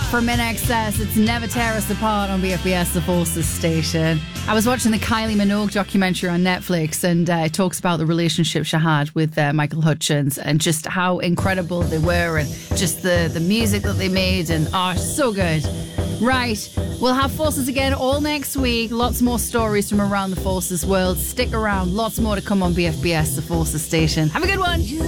From INXS, it's Never Tear Us Apart on BFBS, the Forces station. I was watching the Kylie Minogue documentary on Netflix, and it talks about the relationship she had with Michael Hutchence and just how incredible they were, and just the music that they made, and so good. Right, we'll have Forces again all next week. Lots more stories from around the Forces world. Stick around, lots more to come on BFBS, the Forces station. Have a good one.